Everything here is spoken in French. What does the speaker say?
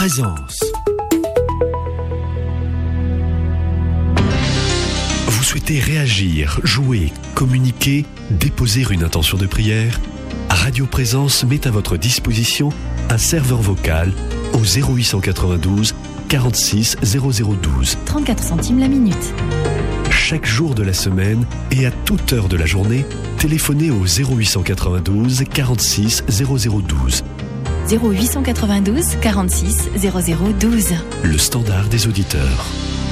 Présence. Vous souhaitez réagir, jouer, communiquer, déposer une intention de prière? Radio Présence met à votre disposition un serveur vocal au 0892 46 0012. 34 centimes la minute. Chaque jour de la semaine et à toute heure de la journée, téléphonez au 0892 46 0012. 0892 46 0012. Le standard des auditeurs.